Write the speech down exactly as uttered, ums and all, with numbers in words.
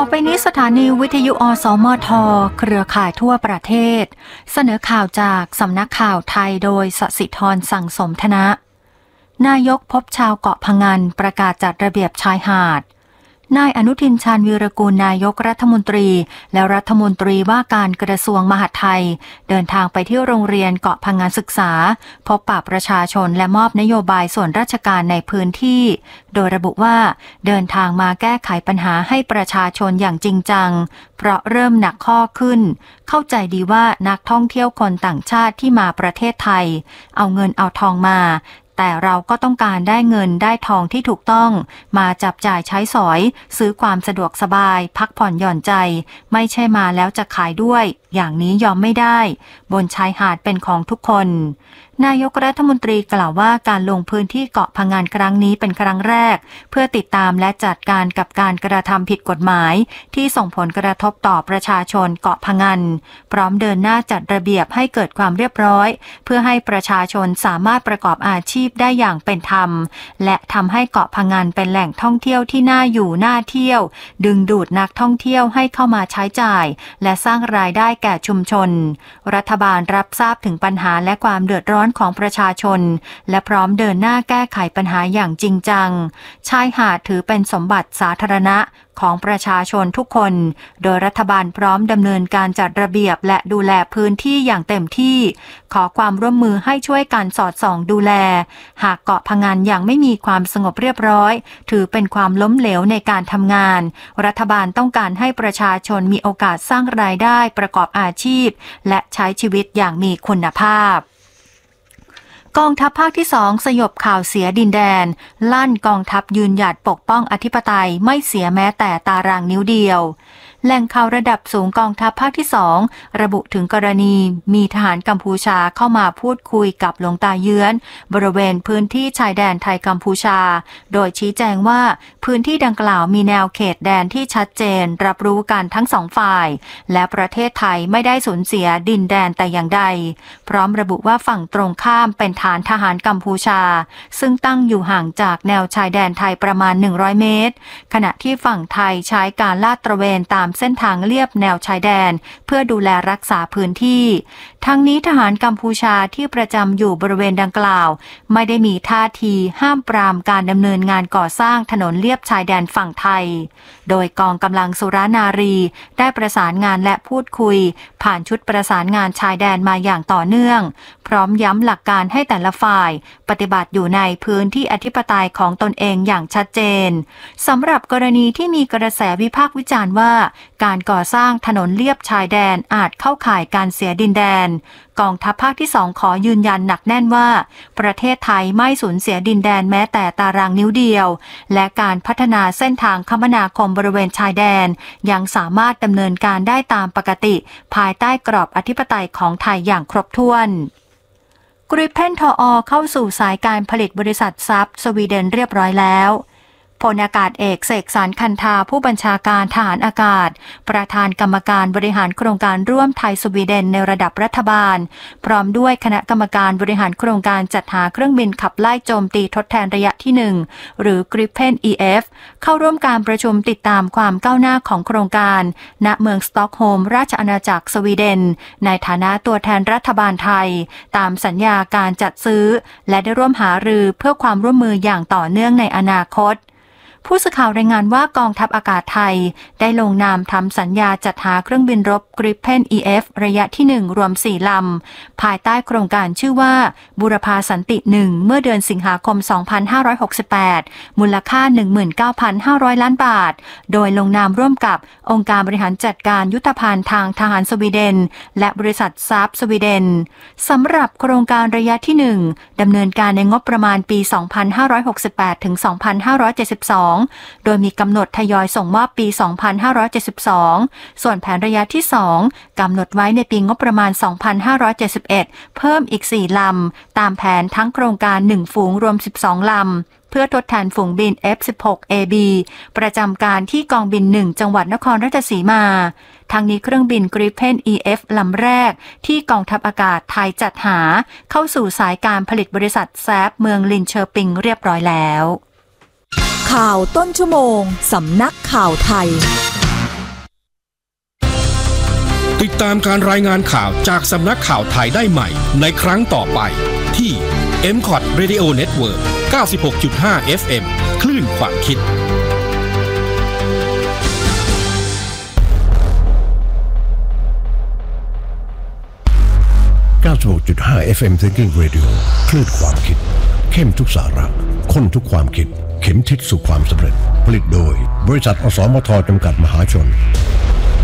อไปนี้สถานีวิทยุอสมทเครือข่ายทั่วประเทศเสนอข่าวจากสำนักข่าวไทยโดยสศิธรสั่งสมธนะนายกพบชาวเกาะพะงันประกาศจัดระเบียบชายหาดนายอนุทินชาญวีรกูลนายกรัฐมนตรีและรัฐมนตรีว่าการกระทรวงมหาดไทยเดินทางไปที่โรงเรียนเกาะพะงันศึกษาพบปะประชาชนและมอบนโยบายส่วนราชการในพื้นที่โดยระบุว่าเดินทางมาแก้ไขปัญหาให้ประชาชนอย่างจริงจังเพราะเริ่มหนักข้อขึ้นเข้าใจดีว่านักท่องเที่ยวคนต่างชาติที่มาประเทศไทยเอาเงินเอาทองมาแต่เราก็ต้องการได้เงินได้ทองที่ถูกต้องมาจับจ่ายใช้สอยซื้อความสะดวกสบายพักผ่อนหย่อนใจไม่ใช่มาแล้วจะขายด้วยอย่างนี้ยอมไม่ได้บนชายหาดเป็นของทุกคนนายกรัฐมนตรีกล่าวว่าการลงพื้นที่เกาะพะงันครั้งนี้เป็นครั้งแรกเพื่อติดตามและจัดการกับการกระทำผิดกฎหมายที่ส่งผลกระทบต่อประชาชนเกาะพะงันพร้อมเดินหน้าจัดระเบียบให้เกิดความเรียบร้อยเพื่อให้ประชาชนสามารถประกอบอาชีพได้อย่างเป็นธรรมและทำให้เกาะพะงันเป็นแหล่งท่องเที่ยวที่น่าอยู่น่าเที่ยวดึงดูดนักท่องเที่ยวให้เข้ามาใช้จ่ายและสร้างรายได้แก่ชุมชนรัฐบาลรับทราบถึงปัญหาและความเดือดร้อนของประชาชนและพร้อมเดินหน้าแก้ไขปัญหาอย่างจริงจังชายหาดถือเป็นสมบัติสาธารณะของประชาชนทุกคนโดยรัฐบาลพร้อมดำเนินการจัดระเบียบและดูแลพื้นที่อย่างเต็มที่ขอความร่วมมือให้ช่วยกันสอดส่องดูแลหากเกาะพะงันยังไม่มีความสงบเรียบร้อยถือเป็นความล้มเหลวในการทำงานรัฐบาลต้องการให้ประชาชนมีโอกาสสร้างรายได้ประกอบอาชีพและใช้ชีวิตอย่างมีคุณภาพกองทัพภาคที่สองสยบข่าวเสียดินแดนลั่นกองทัพยืนหยัดปกป้องอธิปไตยไม่เสียแม้แต่ตารางนิ้วเดียวแหล่งข่าวระดับสูงกองทัพภาคที่สองระบุถึงกรณีมีทหารกัมพูชาเข้ามาพูดคุยกับหลวงตาเยื้อนบริเวณพื้นที่ชายแดนไทยกัมพูชาโดยชี้แจงว่าพื้นที่ดังกล่าวมีแนวเขตแดนที่ชัดเจนรับรู้กันทั้งสองฝ่ายและประเทศไทยไม่ได้สูญเสียดินแดนแต่อย่างใดพร้อมระบุว่าฝั่งตรงข้ามเป็นฐานทหารกัมพูชาซึ่งตั้งอยู่ห่างจากแนวชายแดนไทยประมาณหนึ่งร้อยเมตรขณะที่ฝั่งไทยใช้การลาดตระเวนตามเส้นทางเลียบแนวชายแดนเพื่อดูแลรักษาพื้นที่ทั้งนี้ทหารกัมพูชาที่ประจำอยู่บริเวณดังกล่าวไม่ได้มีท่าทีห้ามปรามการดำเนินงานก่อสร้างถนนเลียบชายแดนฝั่งไทยโดยกองกำลังสุรานารีได้ประสานงานและพูดคุยผ่านชุดประสานงานชายแดนมาอย่างต่อเนื่องพร้อมย้ำหลักการให้แต่ละฝ่ายปฏิบัติอยู่ในพื้นที่อธิปไตยของตนเองอย่างชัดเจนสำหรับกรณีที่มีกระแสวิพากษ์วิจารณ์ว่าการก่อสร้างถนนเลียบชายแดนอาจเข้าข่ายการเสียดินแดนกองทัพภาคที่สองขอยืนยันหนักแน่นว่าประเทศไทยไม่สูญเสียดินแดนแม้แต่ตารางนิ้วเดียวและการพัฒนาเส้นทางคมนาคมบริเวณชายแดนยังสามารถดำเนินการได้ตามปกติภายใต้กรอบอธิปไตยของไทยอย่างครบถ้วนกริปเพนทอเข้าสู่สายการผลิตบริษัทซับสวีเดนเรียบร้อยแล้วพลอากาศเอกเสกสรรคันธาผู้บัญชาการทหารอากาศประธานกรรมการบริหารโครงการร่วมไทยสวีเดนในระดับรัฐบาลพร้อมด้วยคณะกรรมการบริหารโครงการจัดหาเครื่องบินขับไล่โจมตีทดแทนระยะที่หนึ่งหรือ Gripen อี เอฟ เข้าร่วมการประชุมติดตามความก้าวหน้าของโครงการณเมืองสต็อกโฮล์มราชอาณาจักรสวีเดนในฐานะตัวแทนรัฐบาลไทยตามสัญญาการจัดซื้อและได้ร่วมหารือเพื่อความร่วมมืออย่างต่อเนื่องในอนาคตผู้สื่อข่าวรายงานว่ากองทัพอากาศไทยได้ลงนามทำสัญญาจัดหาเครื่องบินรบ Gripen อี เอฟ ระยะที่หนึ่งรวมสี่ลำภายใต้โครงการชื่อว่าบูรพาสันติหนึ่งเมื่อเดือนสิงหาคมสองพันห้าร้อยหกสิบแปดมูลค่า หนึ่งหมื่นเก้าพันห้าร้อย ล้านบาทโดยลงนามร่วมกับองค์การบริหารจัดการยุทธภัณฑ์ทางทหารสวีเดนและบริษัทซับสวีเดนสำหรับโครงการระยะที่หนึ่งดำเนินการในงบประมาณปีสองพันห้าร้อยหกสิบแปดถึงสองพันห้าร้อยเจ็ดสิบสองโดยมีกำหนดทยอยส่งมอบปีสองพันห้าร้อยเจ็ดสิบสองส่วนแผนระยะที่สองกำหนดไว้ในปีงบประมาณสองพันห้าร้อยเจ็ดสิบเอ็ดเพิ่มอีกสี่ลำตามแผนทั้งโครงการหนึ่งฝูงรวมสิบสองลำเพื่อทดแทนฝูงบิน เอฟ สิบหก เอ บี ประจำการที่กองบินหนึ่งจังหวัดนครราชสีมาทั้งนี้เครื่องบิน Gripen อี เอฟ ลำแรกที่กองทัพอากาศไทยจัดหาเข้าสู่สายการผลิตบริษัทแซฟเมืองลินเชอร์ปิงเรียบร้อยแล้วข่าวต้นชั่วโมงสำนักข่าวไทยตามการรายงานข่าวจากสำนักข่าวไทยได้ใหม่ในครั้งต่อไปที่ เอ็ม ซี โอ ที Radio Network เก้าสิบหกจุดห้า เอฟ เอ็ม คลื่นความคิดเก้าสิบหกจุดห้า เอฟ เอ็ม Thinking Radio คลื่นความคิดเข้มทุกสาระข้นทุกความคิดเข็มทิศสู่ความสำเร็จผลิตโดยบริษัทอสมทจำกัดมหาชน